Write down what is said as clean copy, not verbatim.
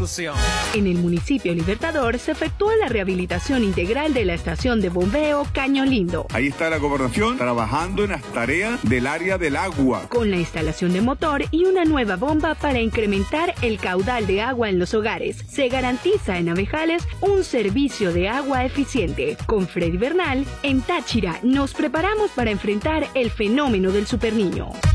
discusión. En el municipio Libertador se efectuó la rehabilitación integral de la estación de bombeo Caño Lindo. Ahí está la gobernación trabajando en las tareas del área del agua. Con la instalación de motor y una nueva bomba para incrementar el caudal de agua en los hogares, se garantiza en Abejales un servicio de agua eficiente. Con Freddy Bernal, en Táchira nos preparamos para enfrentar el fenómeno del superniño.